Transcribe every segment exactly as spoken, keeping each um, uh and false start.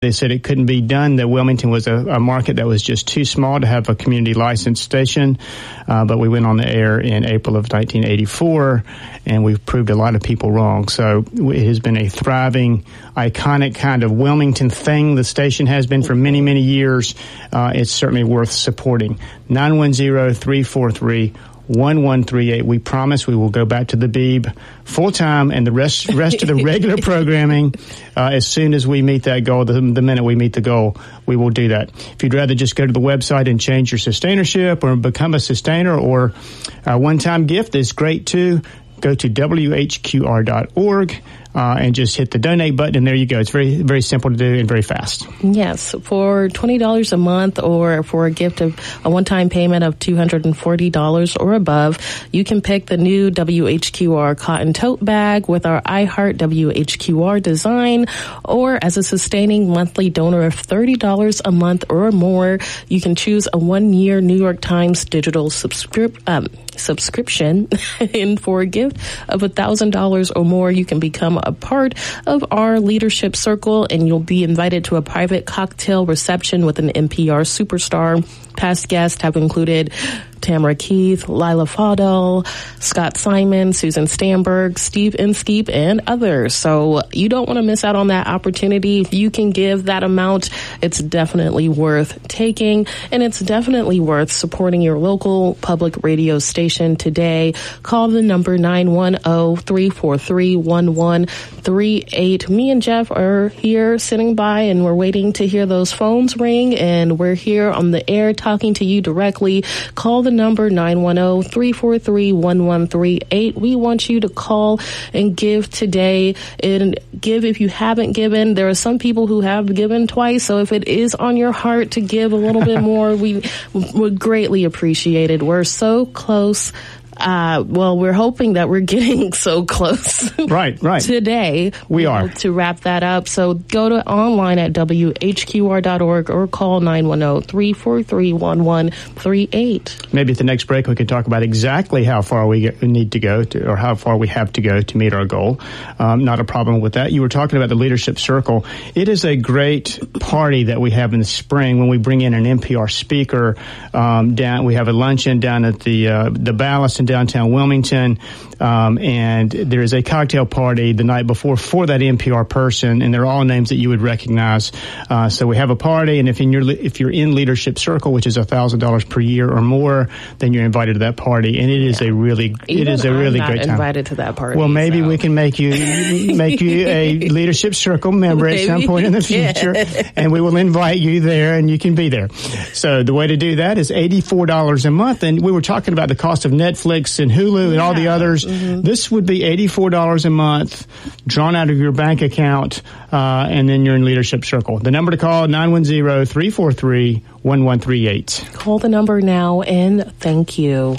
They said it couldn't be done, that Wilmington was a, a market that was just too small to have a community licensed station. Uh, but we went on the air in April of nineteen eighty-four, and we've proved a lot of people wrong. So it has been a thriving, iconic kind of Wilmington thing. The station has been for many, many years. Uh, it's certainly worth supporting. nine one zero, three four three, one one three eight. We promise we will go back to the Beeb full time and the rest rest of the regular programming uh, as soon as we meet that goal. The, the minute we meet the goal, we will do that. If you'd rather just go to the website and change your sustainership or become a sustainer, or a one-time gift is great too. Go to W H Q R dot org uh, and just hit the donate button, and there you go. It's very, very simple to do and very fast. Yes, for twenty dollars a month, or for a gift of a one-time payment of two hundred forty dollars or above, you can pick the new W H Q R cotton tote bag with our I Heart W H Q R design, or as a sustaining monthly donor of thirty dollars a month or more, you can choose a one-year New York Times digital subscrip- um, subscription, and for a gift of one thousand dollars or more, you can become a part of our leadership circle, and you'll be invited to a private cocktail reception with an N P R superstar. Past guests have included Tamara Keith, Lila Fadel, Scott Simon, Susan Stamberg, Steve Inskeep, and others. So you don't want to miss out on that opportunity. If you can give that amount, it's definitely worth taking, and it's definitely worth supporting your local public radio station today. Call the number nine one zero, three four three, one one three eight. Me and Jeff are here sitting by, and we're waiting to hear those phones ring, and we're here on the air talking to you directly. Call the number nine one zero, three four three, one one three eight. We want you to call and give today, and give if you haven't given. There are some people who have given twice, so if it is on your heart to give a little bit more, we would greatly appreciate it. We're so close. Uh, well, we're hoping that we're getting so close. Right, right. Today. We are. To wrap that up. So go to online at W H Q R dot org or call nine one zero, three four three, one one three eight. Maybe at the next break we can talk about exactly how far we get, need to go to, or how far we have to go to meet our goal. Um, not a problem with that. You were talking about the Leadership Circle. It is a great party that we have in the spring when we bring in an N P R speaker. Um, down, we have a luncheon down at the uh, the Ballast in downtown Wilmington, um, and there is a cocktail party the night before for that N P R person, and they're all names that you would recognize. Uh, so we have a party, and if in your if you're in Leadership Circle, which is a thousand dollars per year or more, then you're invited to that party, and it is yeah. a really Even it is a really I'm not great time. Invited to that party. Well, maybe so. we can make you make you a Leadership Circle member at some point in the future, and we will invite you there, and you can be there. So the way to do that is eighty-four dollars a month, and we were talking about the cost of Netflix and Hulu and yeah. all the others. Mm-hmm. This would be eighty-four dollars a month drawn out of your bank account, uh, and then you're in Leadership Circle. The number to call, nine one zero, three four three, one one three eight. Call the number now, and thank you.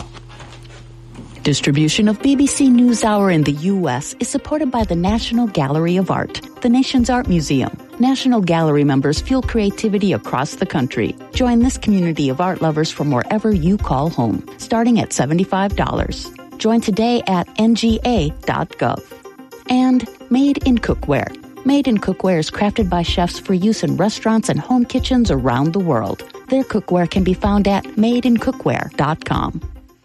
Distribution of B B C NewsHour in the U S is supported by the National Gallery of Art, the nation's art museum. National Gallery members fuel creativity across the country. Join this community of art lovers from wherever you call home, starting at seventy-five dollars. Join today at N G A dot gov. And Made in Cookware. Made in Cookware is crafted by chefs for use in restaurants and home kitchens around the world. Their cookware can be found at made in cookware dot com.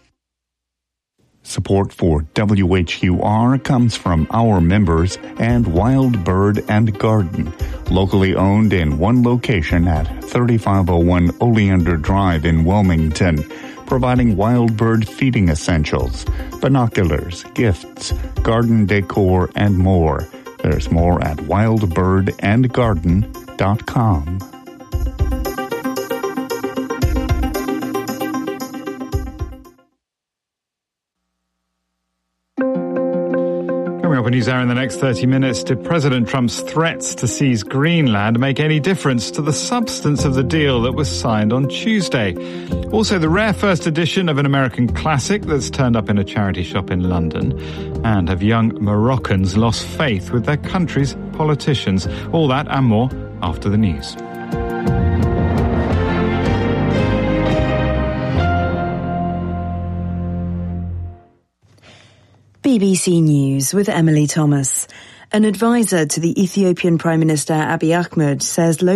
Support for W H Q R comes from our members and Wild Bird and Garden, locally owned in one location at thirty-five oh one Oleander Drive in Wilmington, providing wild bird feeding essentials, binoculars, gifts, garden decor, and more. There's more at wild bird and garden dot com. Coming up on NewsHour in the next thirty minutes, did President Trump's threats to seize Greenland make any difference to the substance of the deal that was signed on Tuesday? Also, the rare first edition of an American classic that's turned up in a charity shop in London. And have young Moroccans lost faith with their country's politicians? All that and more after the news. B B C News with Emily Thomas. An advisor to the Ethiopian Prime Minister Abiy Ahmed says